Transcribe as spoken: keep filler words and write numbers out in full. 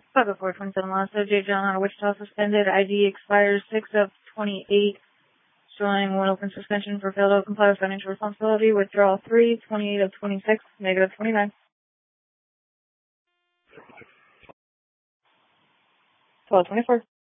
five oh four twenty-seven Los J. John out of Wichita suspended. I D expires six of twenty-eight. Showing one open suspension for failure to comply with financial responsibility. Withdrawal three, twenty-eight of twenty-six, negative twenty-nine. twelve twenty-four.